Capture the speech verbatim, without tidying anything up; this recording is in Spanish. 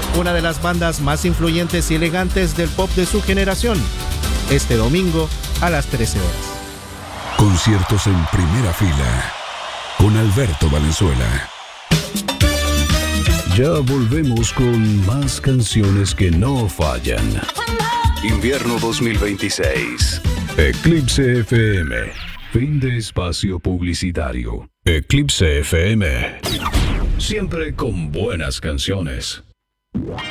una de las bandas más influyentes y elegantes del pop de su generación, este domingo a las trece horas. Conciertos en primera fila con Alberto Valenzuela. Ya volvemos con más canciones que no fallan. Invierno dos mil veintiséis. Eclipse F M. Fin de espacio publicitario. Eclipse F M. Siempre con buenas canciones.